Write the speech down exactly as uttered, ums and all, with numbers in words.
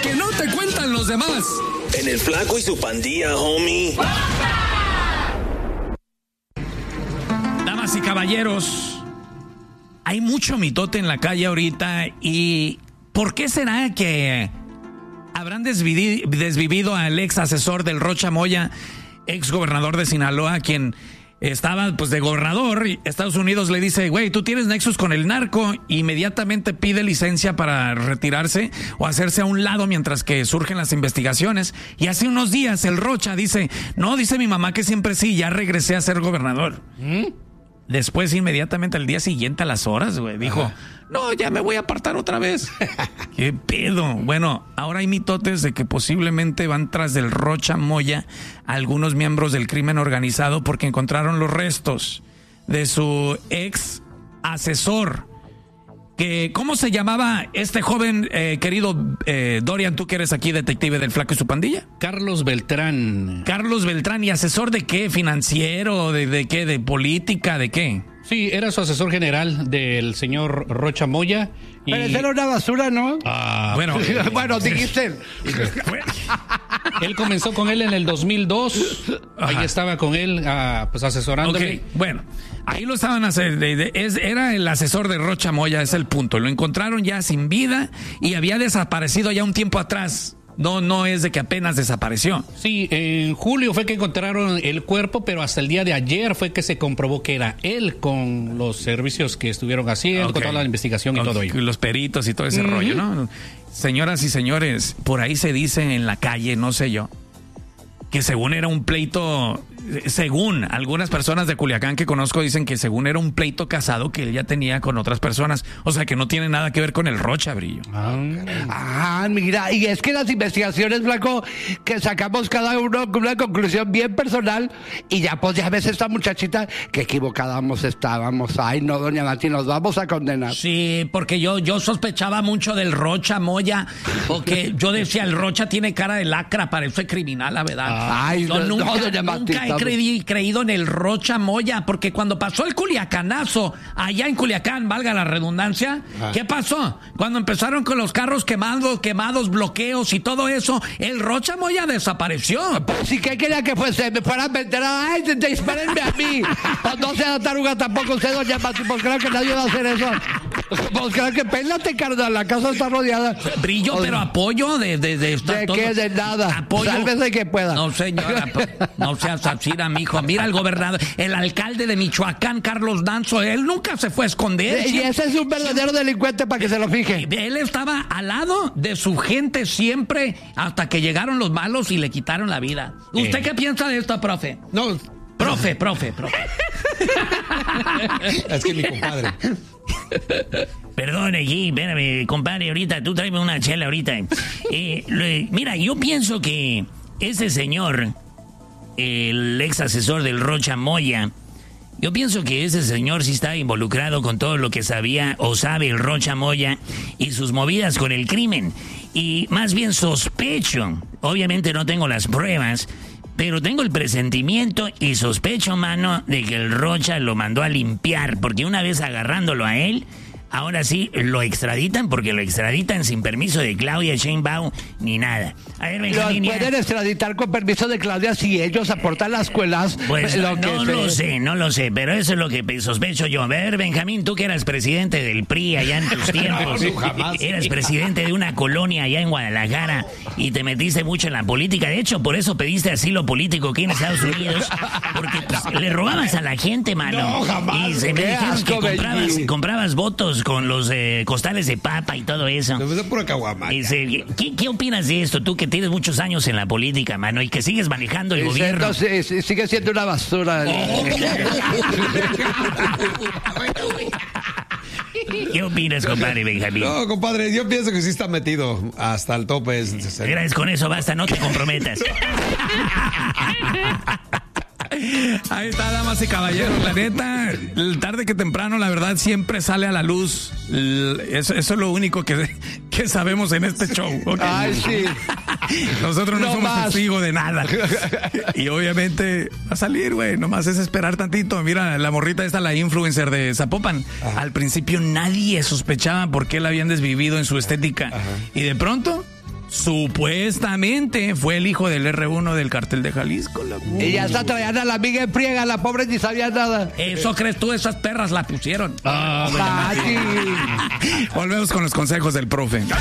que no te cuentan los demás. En el Flaco y su Pandilla, homie. Damas y caballeros, hay mucho mitote en la calle ahorita. ¿Y por qué será que habrán desvivi- desvivido al ex asesor del Rocha Moya, ex gobernador de Sinaloa, quien estaba pues de gobernador? Y Estados Unidos le dice, güey, tú tienes nexos con el narco, inmediatamente pide licencia para retirarse o hacerse a un lado mientras que surgen las investigaciones. Y hace unos días el Rocha dice, no, dice mi mamá que siempre sí, ya regresé a ser gobernador. ¿Mm? Después, inmediatamente al día siguiente, a las horas, güey, dijo, ajá, no, ya me voy a apartar otra vez. ¿Qué pedo? Bueno, ahora hay mitotes de que posiblemente van tras del Rocha Moya algunos miembros del crimen organizado porque encontraron los restos de su ex asesor. Que, ¿cómo se llamaba este joven, eh, querido eh, Dorian, tú que eres aquí detective del Flaco y su Pandilla? Carlos Beltrán. Carlos Beltrán, ¿y asesor de qué? ¿Financiero? ¿De, de qué? ¿De política? ¿De qué? Sí, era su asesor general del señor Rocha Moya. Y... Pero esa era una basura, ¿no? Ah, bueno, bueno, dijiste. Él comenzó con él en el dos mil dos. Ahí ajá, estaba con él, ah, pues asesorándole. Ok, bueno, ahí lo estaban haciendo. Era el asesor de Rocha Moya, es el punto. Lo encontraron ya sin vida y había desaparecido ya un tiempo atrás. No, no es de que apenas desapareció. Sí, en julio fue que encontraron el cuerpo, pero hasta el día de ayer fue que se comprobó que era él con los servicios que estuvieron haciendo, okay, con toda la investigación y okay, todo ello. Los peritos y todo ese uh-huh, rollo, ¿no? Señoras y señores, por ahí se dice en la calle, no sé yo, que según era un pleito, según algunas personas de Culiacán que conozco dicen que según era un pleito casado que él ya tenía con otras personas. O sea, que no tiene nada que ver con el Rocha, Brillo. Ah, ah mira, y es que las investigaciones, Blanco, que sacamos cada uno con una conclusión bien personal y ya pues ya ves esta muchachita que equivocadas estábamos. Ay, no, doña Nati, nos vamos a condenar. Sí, porque yo, yo sospechaba mucho del Rocha Moya, porque yo decía, el Rocha tiene cara de lacra, parece criminal, la verdad. Ay, yo no, nunca, no, doña Martín, nunca he creí, creído en el Rocha Moya, porque cuando pasó el Culiacanazo, allá en Culiacán, valga la redundancia, ah, ¿qué pasó? Cuando empezaron con los carros quemados, quemados, bloqueos y todo eso, el Rocha Moya desapareció. Pues sí, que quería que fuese, me fueran a meter, ay, dispárenme a mí. Pues no sea taruga tampoco usted, doña Martín, pues creo que nadie va a hacer eso. Pues creo que pénate, carnal, la casa está rodeada. Brillo, o sea, pero apoyo de... ¿De, de, ¿de todo, qué? De nada. Apoyo. Sálvese que pueda. No, señora, no seas así, mijo. Mira el gobernador, el alcalde de Michoacán, Carlos Danzo, él nunca se fue a esconder. Y ese es un verdadero delincuente, para que se lo fije. Él estaba al lado de su gente siempre, hasta que llegaron los malos y le quitaron la vida. ¿Usted eh. qué piensa de esto, profe? No. Profe, profe, profe. Es que mi compadre. Perdón, aquí, espérame, compadre, ahorita, tú tráeme una chela ahorita. Eh, lo, mira, yo pienso que ese señor, el ex asesor del Rocha Moya, yo pienso que ese señor sí está involucrado con todo lo que sabía o sabe el Rocha Moya y sus movidas con el crimen. Y más bien sospecho, obviamente no tengo las pruebas, pero tengo el presentimiento y sospecho, mano, de que el Rocha lo mandó a limpiar, porque una vez agarrándolo a él, ahora sí lo extraditan, porque lo extraditan sin permiso de Claudia Sheinbaum ni nada. A ver, Benjamín, los pueden extraditar con permiso de Claudia si ellos aportan las escuelas. Pues lo no que lo se... sé, no lo sé, pero eso es lo que sospecho yo. A ver, Benjamín, tú que eras presidente del P R I allá en tus tiempos, no, no, jamás. Eras presidente de una colonia allá en Guadalajara y te metiste mucho en la política. De hecho, por eso pediste asilo político aquí en Estados Unidos, porque pues, le robabas a la gente, mano. No, jamás. Y se me dijeron que comprabas, comprabas votos con los eh, costales de papa y todo eso. Es pura caguama. Y se, ¿qué, ¿Qué opinas de esto? Tú que tienes muchos años en la política, mano, y que sigues manejando el sí, gobierno. No, sí, sí, sigue siendo una basura. Oh. ¿Qué opinas, compadre Benjamín? No, compadre, yo pienso que sí está metido hasta el tope. Gracias, con eso basta, no te comprometas. Ahí está, damas y caballeros. La neta, tarde que temprano, la verdad, siempre sale a la luz. Eso, eso es lo único que, que sabemos en este show. ¿Okay? Ay, sí. Nosotros no, no somos más. testigos de nada. Y obviamente va a salir, güey. Nomás es esperar tantito. Mira, la morrita esta, la influencer de Zapopan. Ajá. Al principio nadie sospechaba por qué la habían desvivido en su estética. Ajá. Y de pronto supuestamente fue el hijo del erre uno del cartel de Jalisco. Loco. Y ya está trayendo a la amiga en friega, la pobre ni sabía nada. ¿Eso crees tú? Esas perras la pusieron. Ah, Ah, sí. Volvemos con los consejos del profe.